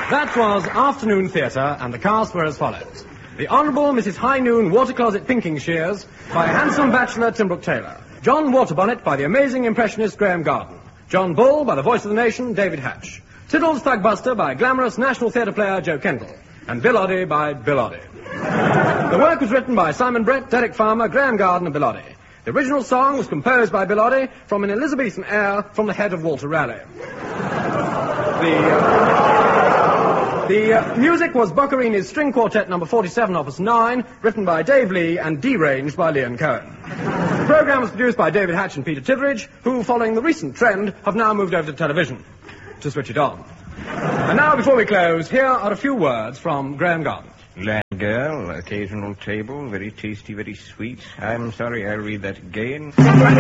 That was Afternoon Theatre, and the cast were as follows. The Honourable Mrs. High Noon Water Closet Pinking Shears by handsome bachelor Timbrook Taylor. John Waterbonnet by the amazing impressionist Graham Garden. John Bull by the voice of the nation David Hatch. Tiddles Thugbuster by glamorous National Theatre player Joe Kendall. And Bill Oddie by Bill Oddie. The work was written by Simon Brett, Derek Farmer, Graham Garden and Bill Oddie. The original song was composed by Bill Oddie from an Elizabethan air from the head of Walter Raleigh. The music was Boccherini's String Quartet No. 47, Opus 9, written by Dave Lee and deranged by Leon Cohen. The program was produced by David Hatch and Peter Titheridge, who, following the recent trend, have now moved over to television to switch it on. And now, before we close, here are a few words from Graham Garden. Land girl, occasional table, very tasty, very sweet. I'm sorry, I'll read that again.